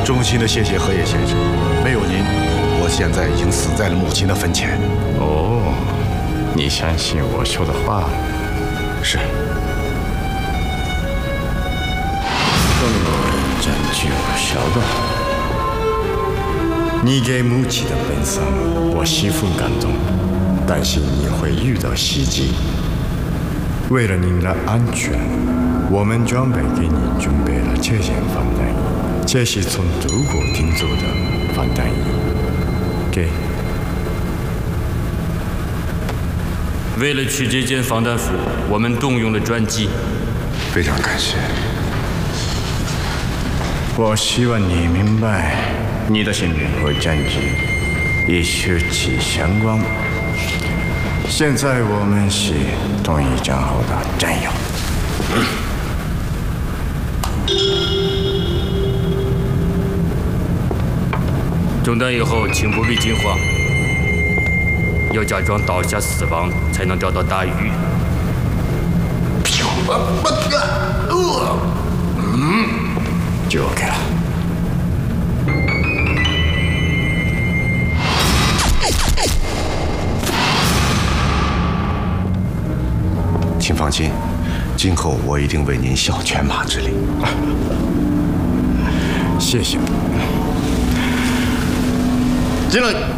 衷心的谢谢河野先生，没有您，我现在已经死在了母亲的坟前。 哦，你相信我说的话？ 是。 占据我小岛，你给母亲的奔丧，我十分感动，担心你会遇到袭击。为了您的安全，我们准备给你准备了这件防弹衣，这是从德国订做的防弹衣。给。 为了取这件防弹服，我们动用了专机。 非常感谢。 我希望你明白，你的性命和战绩与血气相关。现在我们是同一战壕的战友。 中弹以后，请不必惊慌，要假装倒下死亡，才能找到大鱼。 就 OK 了。 请放心，今后我一定为您效犬马之力。 谢谢。进来。